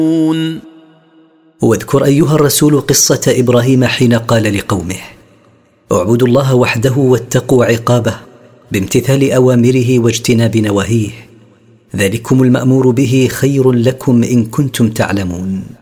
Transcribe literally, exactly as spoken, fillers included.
واذكر أيها الرسول قصة إبراهيم حين قال لقومه: اعبدوا الله وحده واتقوا عقابه بامتثال أوامره واجتناب نواهيه، ذلكم المأمور به خير لكم إن كنتم تعلمون.